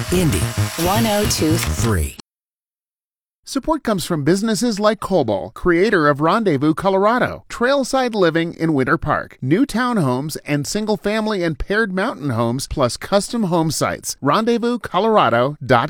Indy 102.3. Support comes from businesses like Cobol, creator of Rendezvous, Colorado, trailside living in Winter Park, new townhomes and single-family and paired mountain homes, plus custom home sites. RendezvousColorado.com.